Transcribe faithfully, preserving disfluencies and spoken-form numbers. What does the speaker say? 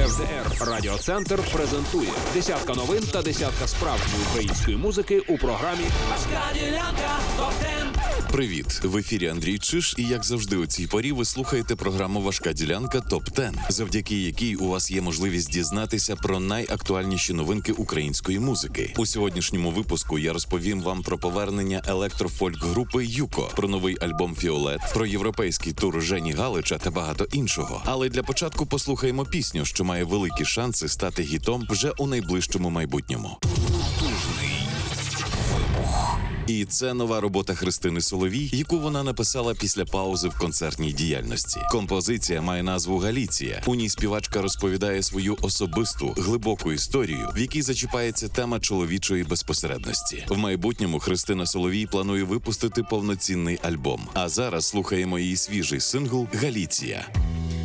еф де ер Радіоцентр презентує десятка новин та десятка справжньої української музики у програмі «Важка ділянка топ-десять». Привіт! В ефірі Андрій Чиш, і як завжди у цій порі ви слухаєте програму «Важка ділянка топ-десять», завдяки якій у вас є можливість дізнатися про найактуальніші новинки української музики. У сьогоднішньому випуску я розповім вам про повернення електрофольк-групи «Юко», про новий альбом «Фіолет», про європейський тур Жені Галича та багато іншого. Але для початку послухаємо пісню, що має великі шанси стати гітом вже у найближчому майбутньому. І це нова робота Христини Соловій, яку вона написала після паузи в концертній діяльності. Композиція має назву «Галіція». У ній співачка розповідає свою особисту, глибоку історію, в якій зачіпається тема чоловічої безпосередності. В майбутньому Христина Соловій планує випустити повноцінний альбом. А зараз слухаємо її свіжий сингл «Галіція».